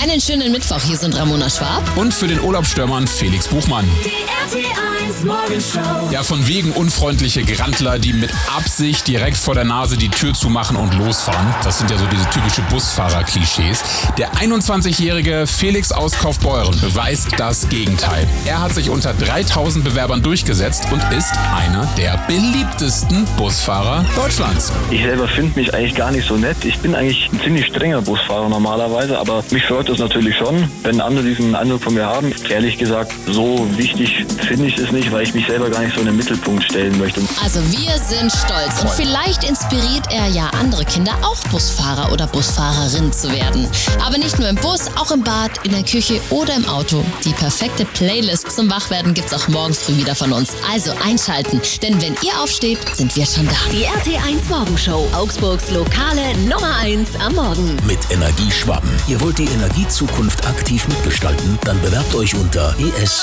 Einen schönen Mittwoch. Hier sind Ramona Schwab. Und für den Urlaubsstürmern Felix Buchmann. Die RT1 Morgenshow. Ja, von wegen unfreundliche Grantler, die mit Absicht direkt vor der Nase die Tür zumachen und losfahren. Das sind ja so diese typische Busfahrer-Klischees. Der 21-jährige Felix aus Kaufbeuren beweist das Gegenteil. Er hat sich unter 3000 Bewerbern durchgesetzt und ist einer der beliebtesten Busfahrer Deutschlands. Ich selber finde mich eigentlich gar nicht so nett. Ich bin eigentlich ein ziemlich strenger Busfahrer normalerweise, aber mich freut es natürlich schon, wenn andere diesen Eindruck von mir haben. Ehrlich gesagt, so wichtig finde ich es nicht, weil ich mich selber gar nicht so in den Mittelpunkt stellen möchte. Also wir sind stolz und vielleicht inspiriert er ja andere Kinder, auch Busfahrer oder Busfahrerin zu werden. Aber nicht nur im Bus, auch im Bad, in der Küche oder im Auto. Die perfekte Playlist zum Wachwerden gibt's auch morgen früh wieder von uns. Also einschalten, denn wenn ihr aufsteht, sind wir schon da. Die RT1 Morgenshow. Augsburgs lokale Nummer 1 am Morgen. Mit Energieschwaben. Ihr wollt die Energiezukunft aktiv mitgestalten? Dann bewerbt euch unter